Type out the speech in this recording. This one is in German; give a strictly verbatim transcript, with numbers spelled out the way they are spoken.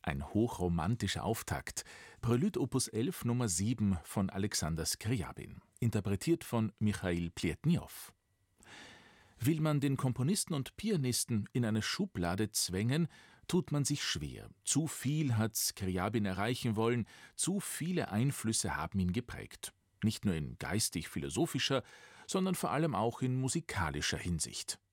Ein hochromantischer Auftakt. Prelude Opus elf Nummer sieben von Alexander Skrjabin, interpretiert von Michail Pletnjow. Will man den Komponisten und Pianisten in eine Schublade zwängen, tut man sich schwer. Zu viel hat Skrjabin erreichen wollen, zu viele Einflüsse haben ihn geprägt. Nicht nur in geistig-philosophischer, sondern vor allem auch in musikalischer Hinsicht.